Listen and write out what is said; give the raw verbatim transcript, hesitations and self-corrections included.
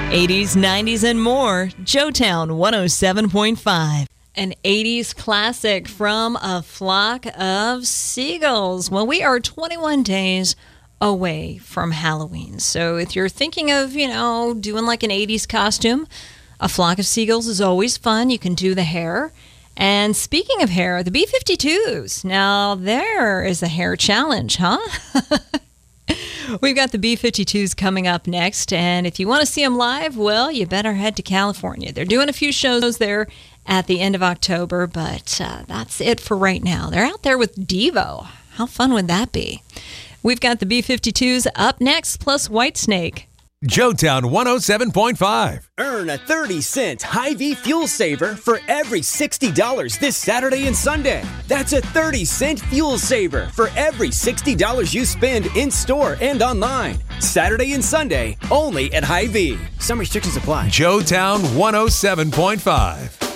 eighties, nineties, and more. Joetown one oh seven point five. An eighties classic from A Flock of Seagulls. Well, we are twenty-one days away from Halloween. So if you're thinking of, you know, doing like an eighties costume, A Flock of Seagulls is always fun. You can do the hair. And speaking of hair, the B fifty-twos. Now, there is a hair challenge, huh? We've got the B fifty-twos coming up next. And if you want to see them live, well, you better head to California. They're doing a few shows there at the end of October, but uh, that's it for right now. They're out there with Devo. How fun would that be? We've got the B fifty-twos up next, plus Whitesnake. Joetown one oh seven point five. Earn a thirty cent Hy-Vee fuel saver for every sixty dollars this Saturday and Sunday. That's a thirty cent fuel saver for every sixty dollars you spend in-store and online. Saturday and Sunday, only at Hy-Vee. Some restrictions apply. Joetown one oh seven point five.